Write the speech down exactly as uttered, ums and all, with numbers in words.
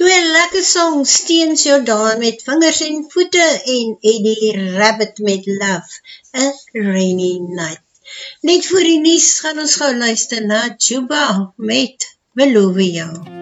Twee lekker songs, Steens Jordaan met Vingers en Voete en Eddie Rabbit met Love, A Rainy Night. Net voor die nuus gaan ons gauw luister na Juba met Beloof jou.